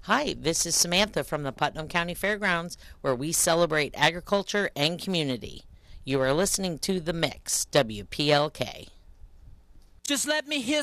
Hi, this is Samantha from the Putnam County Fairgrounds, where we celebrate agriculture and community. You are listening to The Mix, WPLK. Just let me hear